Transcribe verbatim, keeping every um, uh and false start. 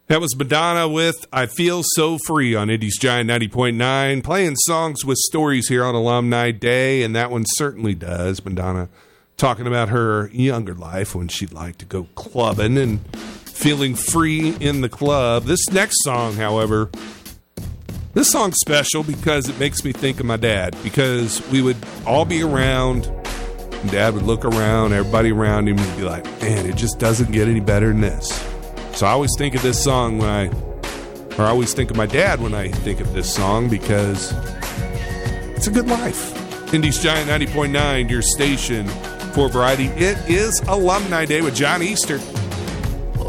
That was Madonna with I Feel So Free on Indy's Giant ninety point nine, playing songs with stories here on Alumni Day, and that one certainly does. Madonna talking about her younger life when she'd like to go clubbing and feeling free in the club. This next song, however, this song's special because it makes me think of my dad, because we would all be around, and Dad would look around, everybody around him would be like, man, it just doesn't get any better than this. So I always think of this song when I, or I always think of my dad when I think of this song, because it's a good life. Indy's Giant ninety point nine, your station for variety. It is Alumni Day with John Easter.